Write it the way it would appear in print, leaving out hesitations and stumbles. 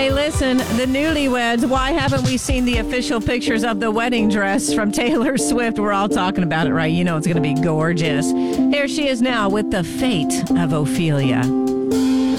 Hey, listen, the newlyweds, why haven't we seen the official pictures of the wedding dress from Taylor Swift? We're all talking about it, right? You know it's going to be gorgeous. Here she is now with the fate of Ophelia.